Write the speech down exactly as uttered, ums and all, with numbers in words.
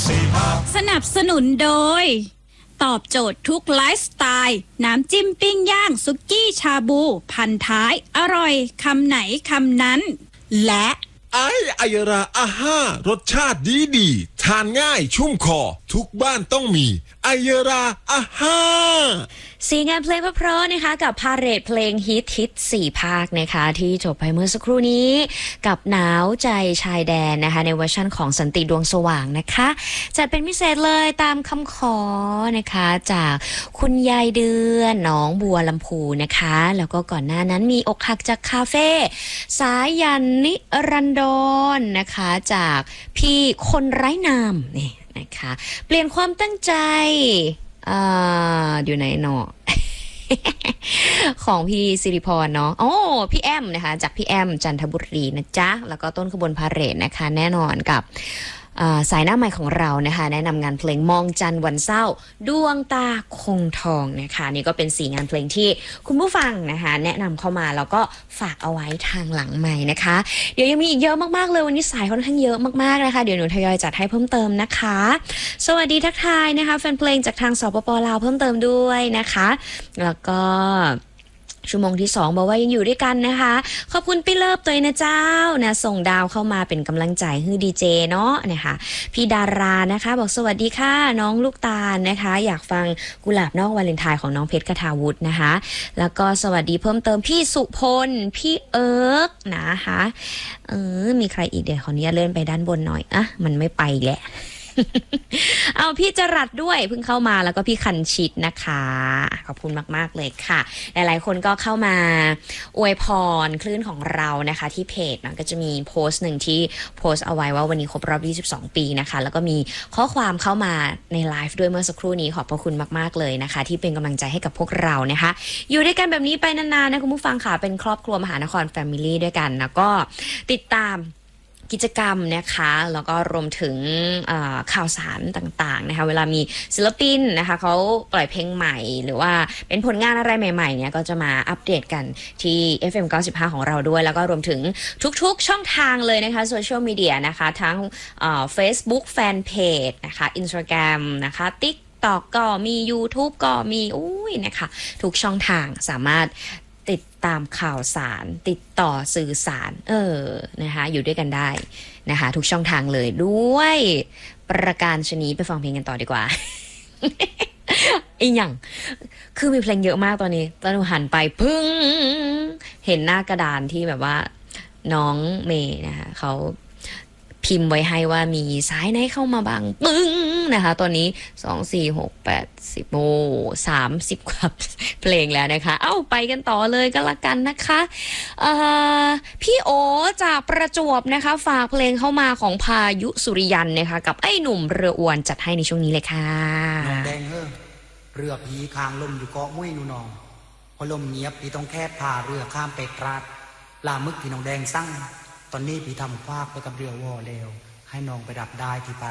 สนับสนุนโดยตอบโจทย์ทุกไลฟ์สไตล์น้ำจิ้มปิ้งย่างสุกี้ชาบูพันท้ายอร่อยคำไหนคำนั้นและไอไอราอาห้ารสชาติดีดีทานง่ายชุ่มคอทุกบ้านต้องมีไอราอาห้าสีงานเพลงเพราะๆนะคะกับพาเหรดเพลงฮิตฮิตสี่ภาคนะคะที่จบไปเมื่อสักครู่นี้กับหนาวใจชายแดนนะคะในเวอร์ชันของสันติดวงสว่างนะคะจัดเป็นพิเศษเลยตามคำขอนะคะจากคุณยายเดือนน้องบัวลำพูนะคะแล้วก็ก่อนหน้านั้นมีอกหักจากคาเฟ่สายันนิรันดรนะคะจากพี่คนไร้นามนี่นะคะเปลี่ยนความตั้งใจอ่าอยู่ไหนเนาะ ของพี่สิริพรเนาะโอ้พี่แอมนะคะจากพี่แอมจันทบุรีนะจ๊ะแล้วก็ต้นขบวนพาเหรดนะคะแน่นอนกับสายหน้าใหม่ของเรานะคะแนะนำงานเพลงมองจันทร์วันเศร้าดวงตาคงทองนะคะนี่ก็เป็นสี่งานเพลงที่คุณผู้ฟังนะคะแนะนำเข้ามาแล้วก็ฝากเอาไว้ทางหลังใหม่นะคะเดี๋ยวยังมีอีกเยอะมากๆเลยวันนี้สายค่อนข้างเยอะมากๆนะคะเดี๋ยวหนูทยอยจัดให้เพิ่มเติมนะคะสวัสดีทักทายนะคะแฟนเพลงจากทางสปป.ลาวเพิ่มเติมด้วยนะคะแล้วก็ชั่วโมงที่สองบอกว่ายังอยู่ด้วยกันนะคะขอบคุณพี่เลิฟตัวนะเจ้านะส่งดาวเข้ามาเป็นกำลังใจให้ดีเจเนาะนะคะพี่ดารานะคะบอกสวัสดีค่ะน้องลูกตาลนะคะอยากฟังกุหลาบนอกวาเลนไทน์ของน้องเพชรคทาวุฒินะคะแล้วก็สวัสดีเพิ่มเติมพี่สุพลพี่เอิร์กนะคะเออมีใครอีกเดี๋ยวขออนุญาตเลื่อนไปด้านบนหน่อยอ่ะมันไม่ไปแหละเอาพี่จรัสด้วยเพิ่งเข้ามาแล้วก็พี่คันชิดนะคะขอบคุณมากๆเลยค่ะหลายๆคนก็เข้ามาอวยพรคลื่นของเรานะคะที่เพจนะก็จะมีโพสต์หนึ่งที่โพสต์เอาไว้ว่าวันนี้ครบรอบยี่สิบสองปีนะคะแล้วก็มีข้อความเข้ามาในไลฟ์ด้วยเมื่อสักครู่นี้ขอบพระคุณมากๆเลยนะคะที่เป็นกำลังใจให้กับพวกเรานะคะอยู่ด้วยกันแบบนี้ไปนานๆนะคุณผู้ฟังค่ะเป็นครอบครัวมหานครแฟมิลี่ด้วยกันแล้วก็ติดตามกิจกรรมนะคะแล้วก็รวมถึงข่าวสารต่างๆนะคะเวลามีศิลปินนะคะเขาปล่อยเพลงใหม่หรือว่าเป็นผลงานอะไรใหม่ๆเนี่ยก็จะมาอัปเดตกันที่ เอฟ เอ็ม เก้าสิบห้า ของเราด้วยแล้วก็รวมถึงทุกๆช่องทางเลยนะคะโซเชียลมีเดียนะคะทั้งเฟซบุ๊กแฟนเพจนะคะ Instagram นะคะ TikTok ก็มี YouTube ก็มีอุ้ยนะคะทุกช่องทางสามารถติดตามข่าวสารติดต่อสื่อสารเออนะคะอยู่ด้วยกันได้นะคะทุกช่องทางเลยด้วยประการชนีไปฟังเพลงกันต่อดีกว่า อีกอย่างคือมีเพลงเยอะมากตอนนี้ตอนหนูหันไปพึ่งเห็นหน้ากระดานที่แบบว่าน้องเมย์นะคะเขาพิมพ์ไว้ให้ว่ามีสายไหนเข้ามาบ้างปึ้งนะคะตอนนี้สอง สี่ หก แปด สิบโอ้สามสิบกว่าเพลงแล้วนะคะเอ้าไปกันต่อเลยก็แล้วกันนะคะพี่โอจากประจวบนะคะฝากเพลงเข้ามาของพายุสุริยันนะคะกับไอ้หนุ่มเรืออวนจัดให้ในช่วงนี้เลยค่ะน้องแดงเฮ้อเรือผีคางลมอยู่เกาะมุ้ยนูนองพอลมเงียบพี่ต้องแค่พาเรือข้ามไปตราดลามึกที่น้องแดงสั่งตอนนี้พี่ทำฟากไปกับเรือวอแล้วให้น้องไปดับได้ที่ปา